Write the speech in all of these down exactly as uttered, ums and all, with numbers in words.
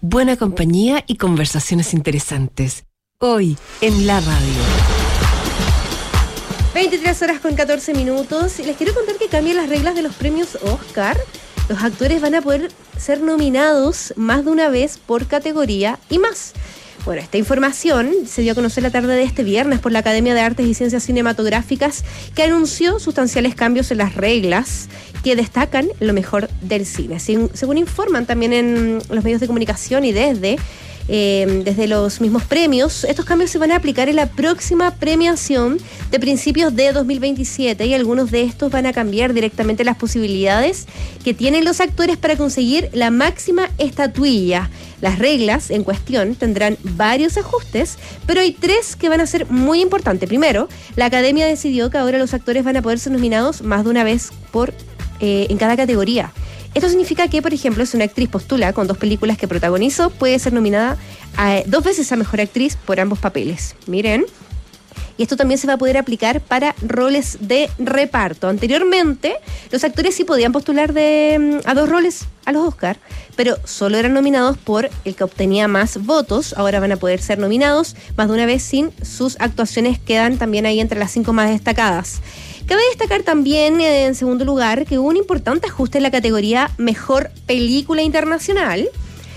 buena compañía y conversaciones interesantes. Hoy en la radio. veintitrés horas con catorce minutos. Les quiero contar que cambian las reglas de los premios Oscar. Los actores van a poder ser nominados más de una vez por categoría y más. Bueno, esta información se dio a conocer la tarde de este viernes por la Academia de Artes y Ciencias Cinematográficas, que anunció sustanciales cambios en las reglas que destacan lo mejor del cine. Según informan también en los medios de comunicación y desde, eh, desde los mismos premios, estos cambios se van a aplicar en la próxima premiación de principios de dos mil veintisiete, y algunos de estos van a cambiar directamente las posibilidades que tienen los actores para conseguir la máxima estatuilla. Las reglas en cuestión tendrán varios ajustes, pero hay tres que van a ser muy importantes. Primero, la Academia decidió que ahora los actores van a poder ser nominados más de una vez por eh, en cada categoría. Esto significa que, por ejemplo, si una actriz postula con dos películas que protagonizó, puede ser nominada a, dos veces a Mejor Actriz por ambos papeles. Miren. Y esto también se va a poder aplicar para roles de reparto. Anteriormente, los actores sí podían postular de, a dos roles a los Oscar, pero solo eran nominados por el que obtenía más votos. Ahora van a poder ser nominados más de una vez sin sus actuaciones quedan también ahí entre las cinco más destacadas. Cabe destacar también, en segundo lugar, que hubo un importante ajuste en la categoría Mejor Película Internacional.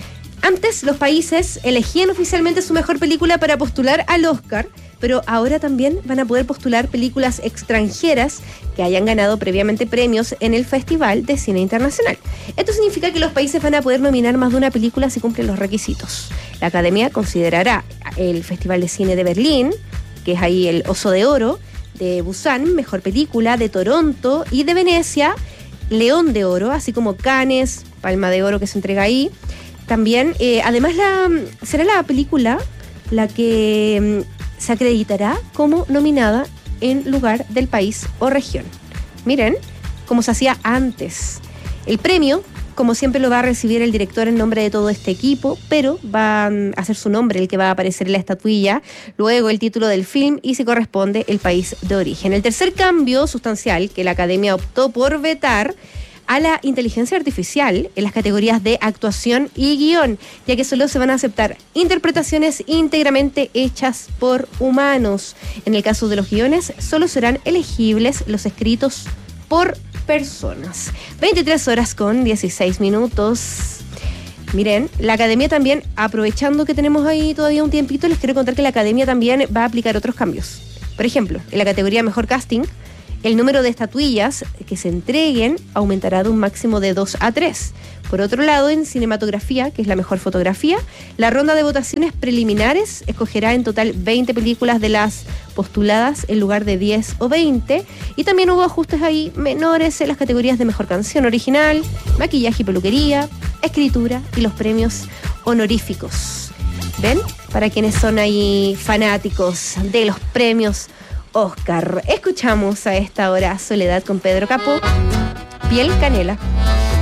Antes, los países elegían oficialmente su mejor película para postular al Oscar, pero ahora también van a poder postular películas extranjeras que hayan ganado previamente premios en el Festival de Cine Internacional. Esto significa que los países van a poder nominar más de una película si cumplen los requisitos. La Academia considerará el Festival de Cine de Berlín, que es ahí el Oso de Oro, de Busan, Mejor Película, de Toronto y de Venecia, León de Oro, así como Cannes, Palma de Oro que se entrega ahí. También, eh, además, la, será la película la que se acreditará como nominada en lugar del país o región. Miren, como se hacía antes. El premio, como siempre, lo va a recibir el director en nombre de todo este equipo, pero va a ser su nombre el que va a aparecer en la estatuilla, luego el título del film y si corresponde el país de origen. El tercer cambio sustancial que la Academia optó por vetar a la inteligencia artificial en las categorías de actuación y guión, ya que solo se van a aceptar interpretaciones íntegramente hechas por humanos. En el caso de los guiones, solo serán elegibles los escritos por personas. veintitrés horas con dieciséis minutos. Miren, la Academia también, aprovechando que tenemos ahí todavía un tiempito, les quiero contar que la Academia también va a aplicar otros cambios. Por ejemplo, en la categoría Mejor Casting, el número de estatuillas que se entreguen aumentará de un máximo de dos a tres. Por otro lado, en cinematografía, que es la mejor fotografía, la ronda de votaciones preliminares escogerá en total veinte películas de las postuladas en lugar de diez o veinte. Y también hubo ajustes ahí menores en las categorías de mejor canción original, maquillaje y peluquería, escritura y los premios honoríficos. ¿Ven? Para quienes son ahí fanáticos de los premios Oscar. Escuchamos a esta hora Soledad con Pedro Capó, Piel Canela.